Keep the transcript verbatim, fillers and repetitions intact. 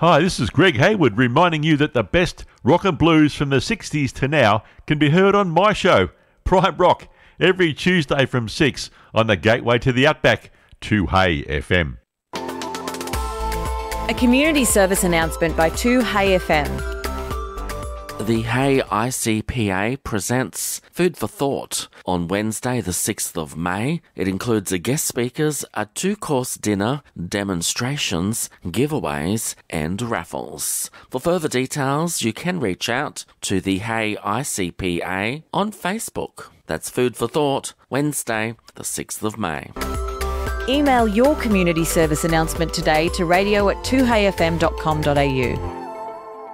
Hi, this is Greg Hayward reminding you that the best rock and blues from the sixties to now can be heard on my show, Prime Rock, every Tuesday from six on the gateway to the Outback, two Hay F M. A community service announcement by two Hay F M. The Hay I C P A presents Food for Thought on Wednesday the sixth of May. It includes a guest speakers, a two-course dinner, demonstrations, giveaways and raffles. For further details, you can reach out to the Hay I C P A on Facebook. That's Food for Thought, Wednesday the sixth of May. Email your community service announcement today to radio at two hay f m dot com dot a u.